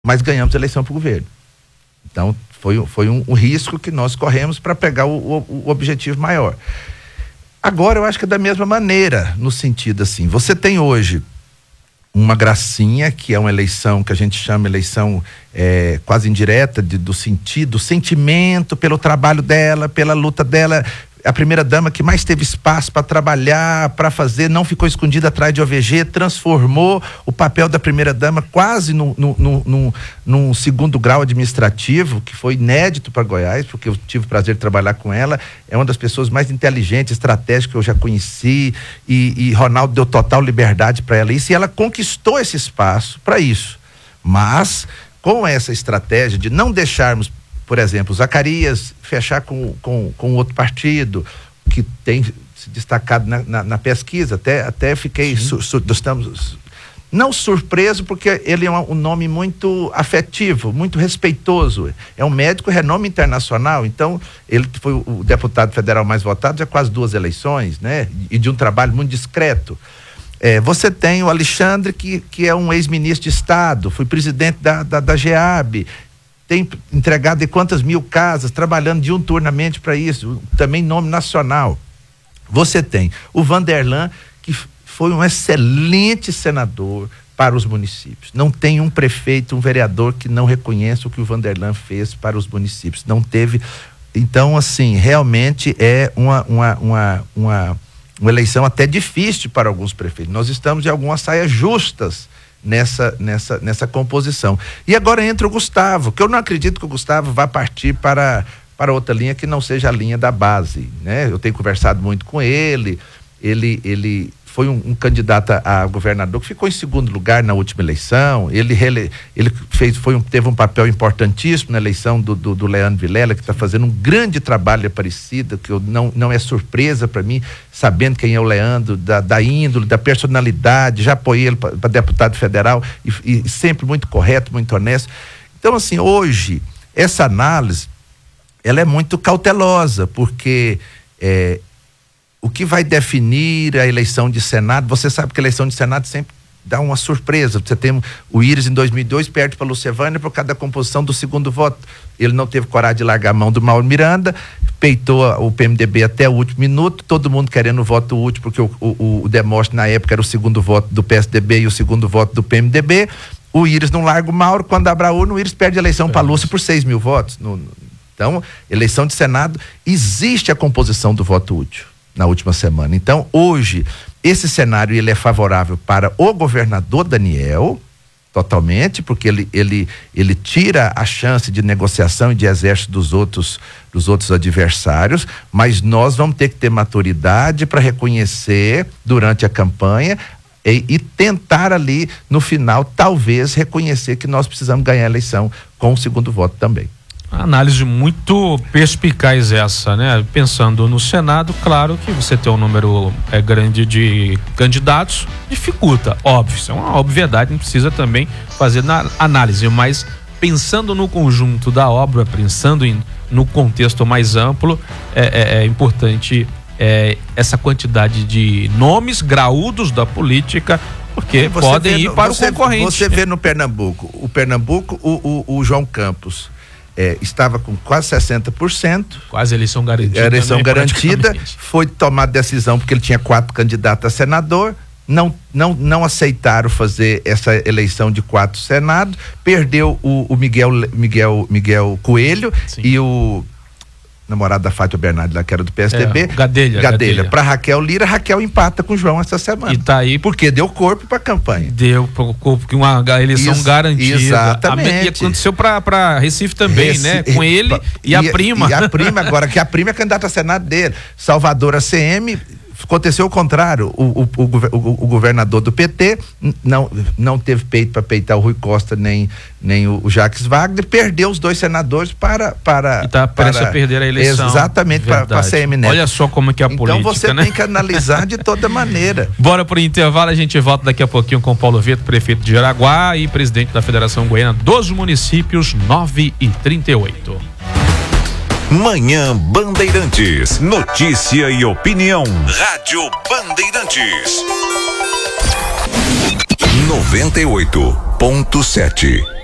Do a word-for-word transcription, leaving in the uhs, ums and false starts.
mas ganhamos a eleição para o governo. Então, foi, foi um, um risco que nós corremos para pegar o, o, o objetivo maior. Agora, eu acho que é da mesma maneira, no sentido assim, você tem hoje uma gracinha, que é uma eleição que a gente chama eleição é, quase indireta, de, do sentido, do sentimento, pelo trabalho dela, pela luta dela. A primeira-dama que mais teve espaço para trabalhar, para fazer, não ficou escondida atrás de O V G, transformou o papel da primeira-dama quase num, num, num, num segundo grau administrativo, que foi inédito para Goiás, porque eu tive o prazer de trabalhar com ela. É uma das pessoas mais inteligentes, estratégicas que eu já conheci, e, e Ronaldo deu total liberdade para ela isso, e ela conquistou esse espaço para isso. Mas, com essa estratégia de não deixarmos, por exemplo, Zacarias fechar com, com, com outro partido, que tem se destacado na, na, na pesquisa, até, até fiquei, su, su, estamos, não surpreso, porque ele é um, um nome muito afetivo, muito respeitoso, é um médico renome internacional, então ele foi o deputado federal mais votado já quase duas eleições, né? E de um trabalho muito discreto. É, você tem o Alexandre, que, que é um ex-ministro de Estado, foi presidente da, da, da GEAB, tem entregado de quantas mil casas, trabalhando diuturnamente para isso, também nome nacional. Você tem o Vanderlan, que foi um excelente senador para os municípios. Não tem um prefeito, um vereador que não reconheça o que o Vanderlan fez para os municípios. Não teve. Então, assim, realmente é uma, uma, uma, uma, uma eleição até difícil para alguns prefeitos. Nós estamos de algumas saias justas nessa, nessa, nessa composição. E agora entra o Gustavo, que eu não acredito que o Gustavo vá partir para, para outra linha que não seja a linha da base, né? Eu tenho conversado muito com ele, ele, ele foi um, um candidato a, a governador que ficou em segundo lugar na última eleição, ele, ele, ele fez, foi um, teve um papel importantíssimo na eleição do, do, do Leandro Vilela, que está fazendo um grande trabalho Aparecida, que eu, não, não é surpresa para mim, sabendo quem é o Leandro, da, da índole, da personalidade, já apoiei ele para deputado federal e, e sempre muito correto, muito honesto. Então, assim, hoje, essa análise, ela é muito cautelosa, porque é, o que vai definir a eleição de Senado, você sabe que a eleição de Senado sempre dá uma surpresa. Você tem o Íris em dois mil e dois, perde para Lucevânia por causa da composição do segundo voto. Ele não teve coragem de largar a mão do Mauro Miranda, peitou o P M D B até o último minuto, todo mundo querendo o voto útil, porque o, o, o Demóstenes na época era o segundo voto do P S D B e o segundo voto do P M D B. O Íris não larga o Mauro, quando abre a urna, o Íris perde a eleição para Lúcia por seis mil votos. No, no, então, eleição de Senado, existe a composição do voto útil na última semana. Então, hoje, esse cenário ele é favorável para o governador Daniel, totalmente, porque ele, ele, ele tira a chance de negociação e de exército dos outros, dos outros adversários, mas nós vamos ter que ter maturidade para reconhecer durante a campanha e, e tentar ali, no final, talvez reconhecer que nós precisamos ganhar a eleição com o segundo voto também. Análise muito perspicaz essa, né? Pensando no Senado, claro que você ter um número é, grande de candidatos dificulta, óbvio, isso é uma obviedade, não precisa também fazer na análise, mas pensando no conjunto da obra, pensando em, no contexto mais amplo, é, é, é importante é, essa quantidade de nomes graúdos da política, porque você podem ir no, para você, o concorrente. Você vê no Pernambuco, o Pernambuco, o, o, o João Campos É, estava com quase sessenta por cento. Quase eleição garantida. Eleição né, garantida. Foi tomada decisão porque ele tinha quatro candidatos a senador. Não, não, não aceitaram fazer essa eleição de quatro senados. Perdeu o, o Miguel, Miguel, Miguel Coelho. Sim. E o namorado da Fátima Bernardes, lá que era do P S D B. É, Gadelha. Gadelha. Para Raquel Lira, Raquel empata com o João essa semana. E tá aí. Porque deu corpo para a campanha. Deu corpo, que uma eleição Ex- garantida. Exatamente. A, e aconteceu para Recife também, Recife, né? Com ele e, e a prima. E a prima agora, que a prima é candidata a Senado dele. Salvador A C M. Aconteceu o contrário, o, o, o, o governador do P T não, não teve peito para peitar o Rui Costa nem, nem o, o Jacques Wagner, perdeu os dois senadores para... para e está prestes a perder a eleição. Exatamente, para a C M Neto. Olha só como é que é a política, então você né? tem que analisar de toda maneira. Bora pro intervalo, a gente volta daqui a pouquinho com o Paulo Vieto, prefeito de Jaraguá e presidente da Federação Goiana dos Municípios, nove e trinta e oito. Manhã Bandeirantes. Notícia e opinião. Rádio Bandeirantes. noventa e oito ponto sete.